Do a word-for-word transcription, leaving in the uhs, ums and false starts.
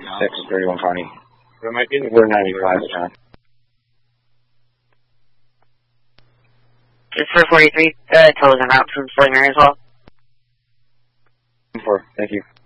six, thirty-one County. There might be We're ninety-five, John. Just for forty-three, uh, tell us en route from Slinger as well. four, thank you.